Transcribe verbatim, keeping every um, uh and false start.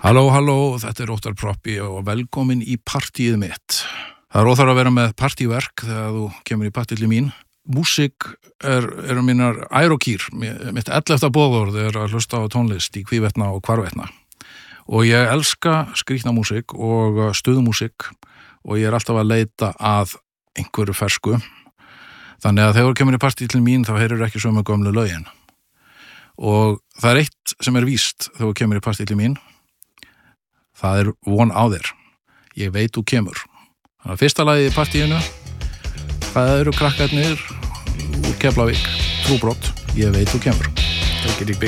Halló, halló, þetta er Óttar Proppi og velkomin í partíið mitt. Það er óþarf að vera með partíverk þegar þú kemur í partí til mín. Músík er, er mínar ærokýr, mitt ellefta boðorð er að hlusta á tónlist í hvívetna og hvarvetna. Og ég elska skrýtna músík og stuðmúsík og ég er alltaf að leita að einhverju fersku. Þannig að þegar þú kemur í partí til mín þá heyrir ekki sömu gömlu lögin. Og það er eitt sem er víst þegar þú kemur í partí til mín. Það er von á þér. Ég veit þú kemur. Þannig að fyrsta lagið í partíinu, það eru krakkarnir úr Keflavík, Trúbrot, ég veit þú kemur. Take it big.